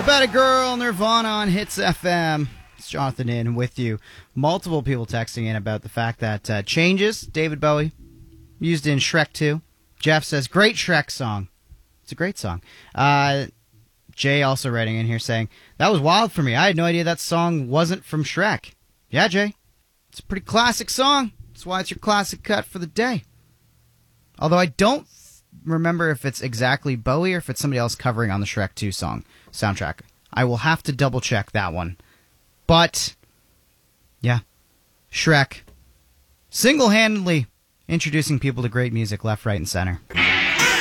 About a Girl, Nirvana on Hits FM. It's Jonathan in with you. Multiple people texting in about the fact that Changes, David Bowie, used in Shrek 2. Jeff says, great Shrek song. It's a great song. Jay also writing in here saying, that was wild for me. I had no idea that song wasn't from Shrek. Yeah, Jay. It's a pretty classic song. That's why it's your classic cut for the day. Although I don't remember if it's exactly Bowie or if it's somebody else covering on the Shrek 2 soundtrack. I will have to double check that one. But, yeah, Shrek, single-handedly introducing people to great music left, right, and center.